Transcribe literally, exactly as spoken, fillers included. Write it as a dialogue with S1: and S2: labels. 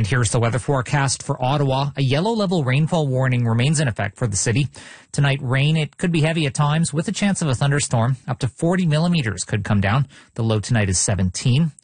S1: And here's the weather forecast for Ottawa. A yellow level rainfall warning remains in effect for the city. Tonight, rain, it could be heavy at times with a chance of a thunderstorm. Up to forty millimeters could come down. The low tonight is seventeen.